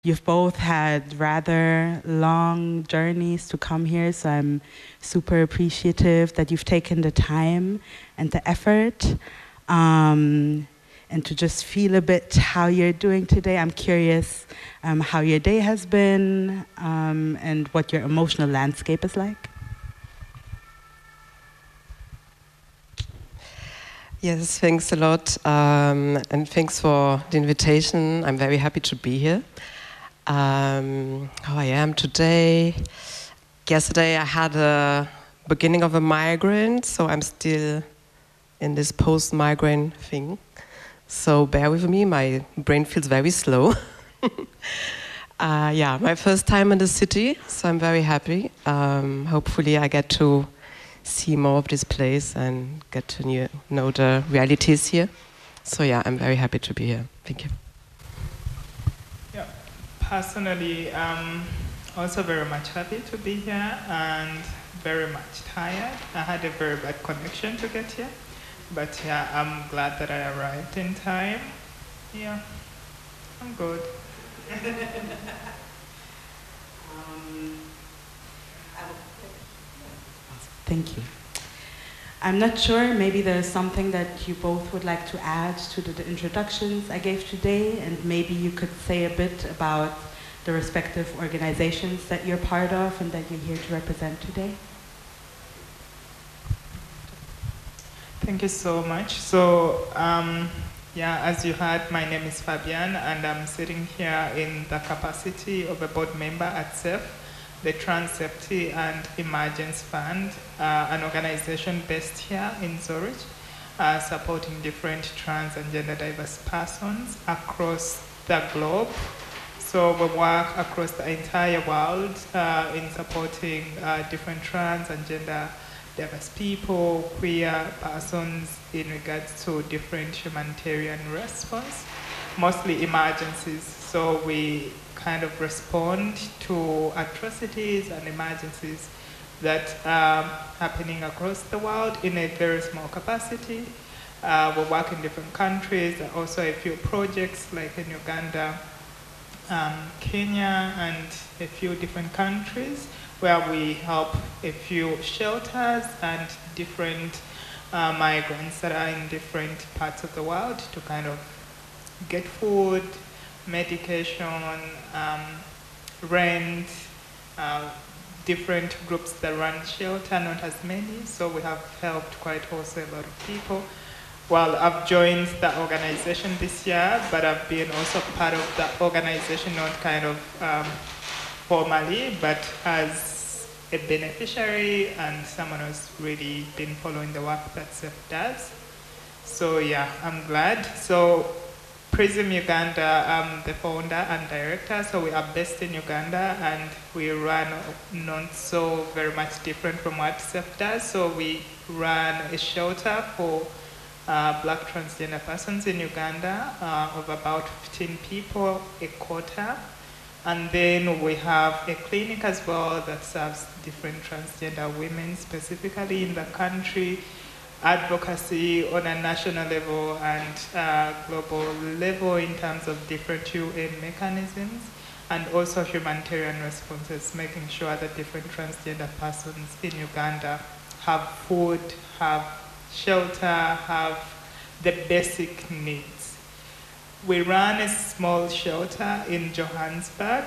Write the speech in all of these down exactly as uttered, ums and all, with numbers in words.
You've both had rather long journeys to come here, so I'm super appreciative that you've taken the time and the effort. Um, and to just feel a bit how you're doing today. I'm curious um, how your day has been um, and what your emotional landscape is like. Yes, thanks a lot, um, and thanks for the invitation. I'm very happy to be here. Um, how I am today. Yesterday I had a beginning of a migraine, so I'm still in this post-migraine thing. So bear with me, my brain feels very slow. uh, yeah, my first time in the city, so I'm very happy. Um, hopefully I get to see more of this place and get to new, know the realities here. So yeah, I'm very happy to be here. Thank you. Yeah, personally, I'm also very much happy to be here and very much tired. I had a very bad connection to get here, but yeah, I'm glad that I arrived in time. Yeah, I'm good. um, Thank you. I'm not sure, maybe there's something that you both would like to add to the, the introductions I gave today, and maybe you could say a bit about the respective organizations that you're part of and that you're here to represent today. Thank you so much. So, um, yeah, as you heard, my name is Fabian, and I'm sitting here in the capacity of a board member at S E F, the Trans Safety and Emergence Fund, uh, an organization based here in Zurich, uh, supporting different trans and gender diverse persons across the globe. So we work across the entire world uh, in supporting uh, different trans and gender diverse people, queer persons in regards to different humanitarian response, mostly emergencies. So we kind of respond to atrocities and emergencies that are happening across the world in a very small capacity. Uh, we work in different countries, also a few projects like in Uganda, um, Kenya, and a few different countries where we help a few shelters and different uh, migrants that are in different parts of the world to kind of get food, medication, um, rent, uh, different groups that run shelter, not as many, so we have helped quite also a lot of people. Well, I've joined the organization this year, but I've been also part of the organization, not kind of um, formally, but as a beneficiary and someone who's really been following the work that S E F does. So yeah, I'm glad. So Prism Uganda, I'm the founder and director, so we are based in Uganda and we run not so very much different from what S E F does. So we run a shelter for uh, black transgender persons in Uganda uh, of about fifteen people a quarter. And then we have a clinic as well that serves different transgender women specifically in the country, advocacy on a national level and uh, global level in terms of different U N mechanisms, and also humanitarian responses, making sure that different transgender persons in Uganda have food, have shelter, have the basic needs. We run a small shelter in Johannesburg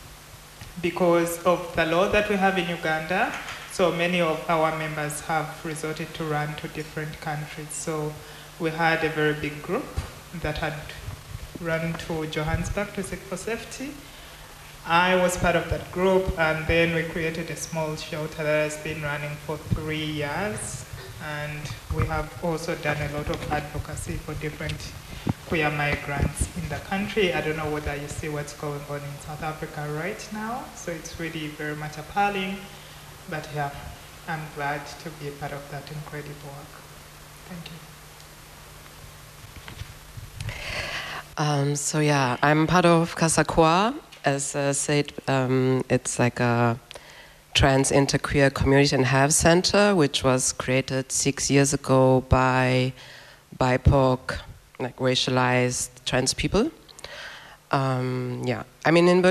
because of the law that we have in Uganda. So many of our members have resorted to run to different countries. So we had a very big group that had run to Johannesburg to seek for safety. I was part of that group, and then we created a small shelter that has been running for three years. And we have also done a lot of advocacy for different queer migrants in the country. I don't know whether you see what's going on in South Africa right now. So it's really very much appalling. But yeah, I'm glad to be a part of that incredible work. Thank you. Um, so yeah, I'm part of Kasakwa. As uh, said, um, it's like a trans interqueer community and health center, which was created six years ago by B I P O C, like racialized trans people. um, yeah, I mean, in